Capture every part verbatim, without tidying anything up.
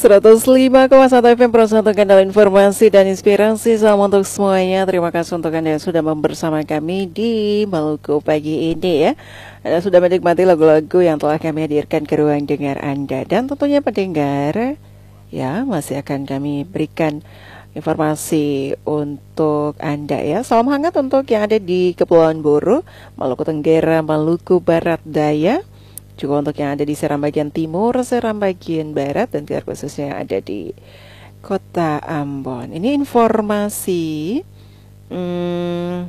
seratus lima koma satu F M persatukan dalam informasi dan inspirasi. Salam untuk semuanya. Terima kasih untuk Anda yang sudah bersama kami di Maluku pagi ini ya. Anda sudah menikmati lagu-lagu yang telah kami hadirkan ke ruang dengar Anda. Dan tentunya pendengar ya masih akan kami berikan informasi untuk Anda ya. Salam hangat untuk yang ada di Kepulauan Buru, Maluku Tenggara, Maluku Barat Daya. Juga untuk yang ada di Seram bagian timur, Seram bagian barat, dan khususnya yang ada di Kota Ambon. Ini informasi hmm,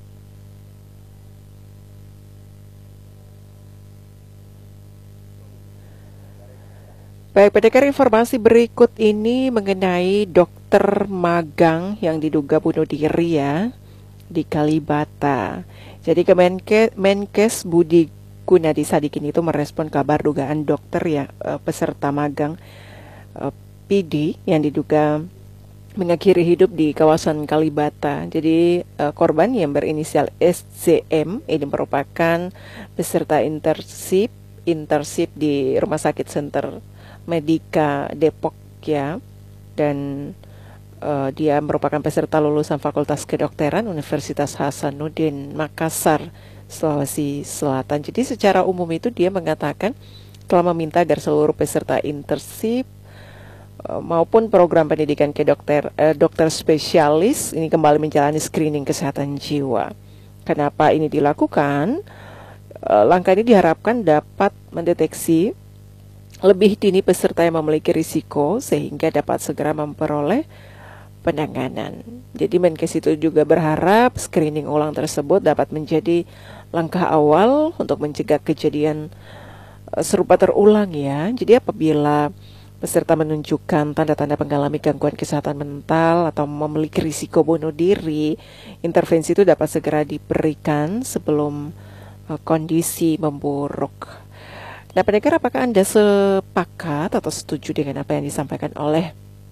baik, pendengar, informasi berikut ini mengenai dokter magang yang diduga bunuh diri ya di Kalibata. Jadi Kemenkes Menkes Budi Gunadi Sadikin itu merespon kabar dugaan dokter ya uh, peserta magang uh, P D yang diduga mengakhiri hidup di kawasan Kalibata. Jadi uh, korban yang berinisial S C M ini merupakan peserta internship internship di Rumah Sakit Center Medika Depok ya, dan uh, dia merupakan peserta lulusan Fakultas Kedokteran Universitas Hasanuddin Makassar, Sulawesi Selatan. Jadi secara umum itu dia mengatakan telah meminta agar seluruh peserta internship uh, maupun program pendidikan ke dokter uh, dokter spesialis ini kembali menjalani screening kesehatan jiwa. Kenapa ini dilakukan? Uh, langkah ini diharapkan dapat mendeteksi lebih dini peserta yang memiliki risiko sehingga dapat segera memperoleh penanganan. Jadi Menkes itu juga berharap screening ulang tersebut dapat menjadi langkah awal untuk mencegah kejadian uh, serupa terulang ya. Jadi apabila peserta menunjukkan tanda-tanda mengalami gangguan kesehatan mental atau memiliki risiko bunuh diri, intervensi itu dapat segera diberikan sebelum uh, kondisi memburuk. Nah, pendengar, apakah Anda sepakat atau setuju dengan apa yang disampaikan oleh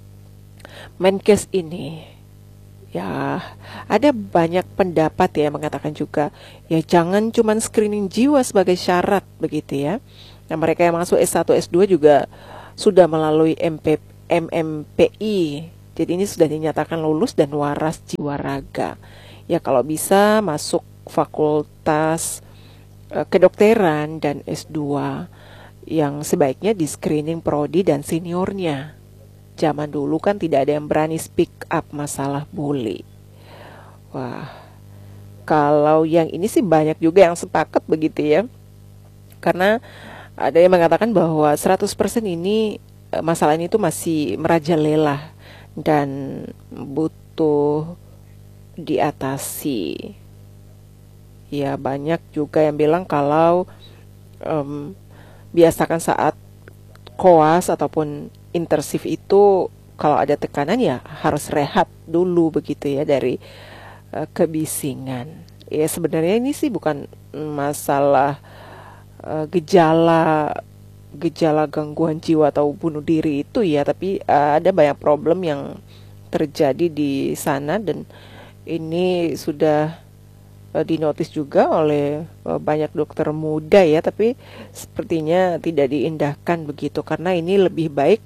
Menkes ini? Ya, ada banyak pendapat ya yang mengatakan juga ya jangan cuma screening jiwa sebagai syarat begitu ya. Nah, mereka yang masuk S satu S dua juga sudah melalui M P, M M P I. Jadi ini sudah dinyatakan lulus dan waras jiwa raga. Ya kalau bisa masuk fakultas uh, kedokteran dan S dua yang sebaiknya di screening prodi dan seniornya. Zaman dulu kan tidak ada yang berani speak up masalah bully. Wah, kalau yang ini sih banyak juga yang sepakat begitu ya. Karena ada yang mengatakan bahwa seratus persen ini masalah ini tuh masih merajalela dan butuh diatasi. Ya, banyak juga yang bilang kalau um, biasakan saat koas ataupun intensif itu kalau ada tekanan ya harus rehat dulu begitu ya dari uh, kebisingan. Ya sebenarnya ini sih bukan masalah uh, gejala gejala gangguan jiwa atau bunuh diri itu ya, tapi uh, ada banyak problem yang terjadi di sana dan ini sudah dinotis juga oleh uh, banyak dokter muda ya, tapi sepertinya tidak diindahkan begitu karena ini lebih baik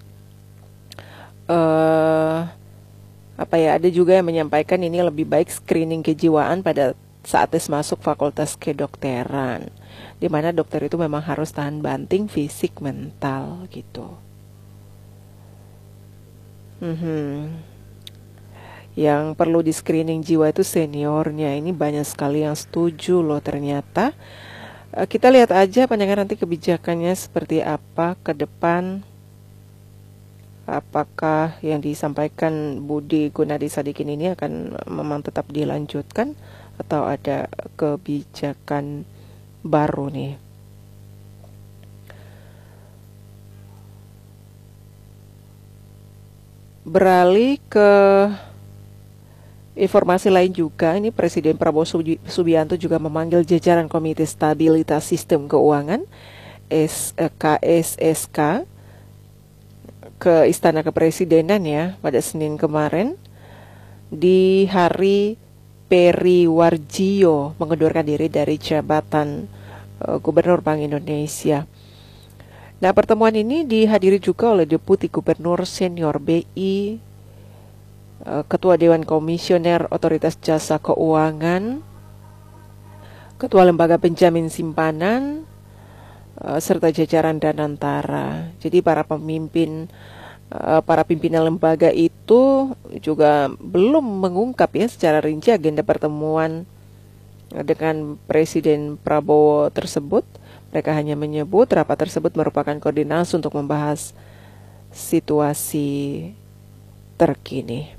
uh, apa ya, ada juga yang menyampaikan ini lebih baik screening kejiwaan pada saat tes masuk fakultas kedokteran, di mana dokter itu memang harus tahan banting fisik mental gitu. Mm-hmm. Yang perlu di screening jiwa itu seniornya. Ini banyak sekali yang setuju loh ternyata. uh, Kita lihat aja pendengar nanti kebijakannya seperti apa ke depan. Apakah yang disampaikan Budi Gunadi Sadikin ini akan memang tetap dilanjutkan atau ada kebijakan baru nih. Beralih ke informasi lain juga, ini Presiden Prabowo Subianto juga memanggil jajaran Komite Stabilitas Sistem Keuangan K S S K ke Istana Kepresidenan ya pada Senin kemarin di hari Periwarjio mengundurkan diri dari jabatan uh, Gubernur Bank Indonesia. Nah, pertemuan ini dihadiri juga oleh Deputi Gubernur Senior B I, Ketua Dewan Komisioner Otoritas Jasa Keuangan, Ketua Lembaga Penjamin Simpanan, serta jajaran Danantara. Jadi para pemimpin, para pimpinan lembaga itu juga belum mengungkap ya secara rinci agenda pertemuan dengan Presiden Prabowo tersebut. Mereka hanya menyebut rapat tersebut merupakan koordinasi untuk membahas situasi terkini.